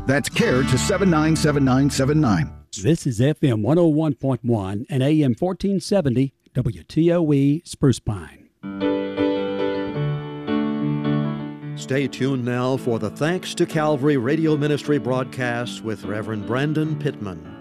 That's CARE to 797979. This is FM 101.1 and AM 1470 WTOE Spruce Pine. Stay tuned now for the Thanks to Calvary Radio Ministry broadcast with Reverend Brandon Pittman.